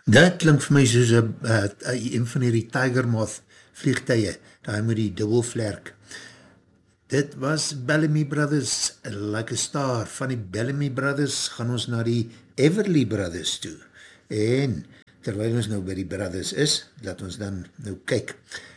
Dat klink vir my soos een van die Tiger Moth vliegtuie, daar met die dubbelvlerk. Dit was Bellamy Brothers, Like a Star. Van die Bellamy Brothers gaan ons na die Everly Brothers toe. En terwijl ons nou by die Brothers is, laat ons dan nou kyk.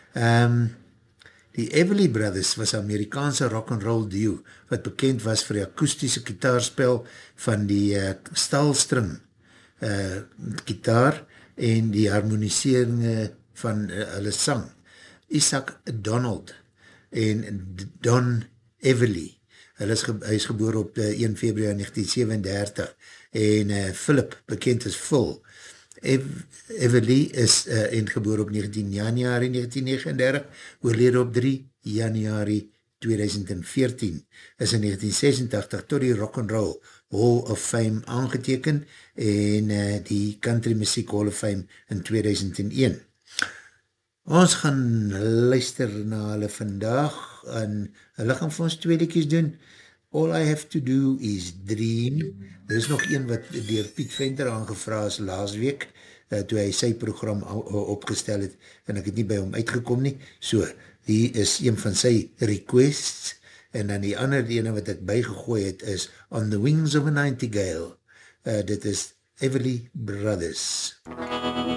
Die Everly Brothers was Amerikaanse rock'n'roll duo, wat bekend was vir die akoestiese gitaarspel van die staalstring gitaar en die harmonisering van hulle sang. Isaac Donald en Don Everly. Hy is geboor op 1 februari 1937 en Philip, bekend as Phil. Everly is geboor op 19 januari 1939, oorlede op 3 januari 2014, is in 1986 tot die Rock'n'Roll Hall of Fame aangeteken en die Country Music Hall of Fame in 2001. Ons gaan luister na hulle vandag en hulle gaan vir ons 2 liedjies doen. All I Have to Do is Dream. Dit is nog een wat deur Piet Venter aangevra is laas week, toe hy sy program opgestel het en ek het nie by hom uitgekom nie. So, die is een van sy requests en dan die ander ene wat ek bygegooi het is On the Wings of a Nightingale. Dit is Everly Brothers.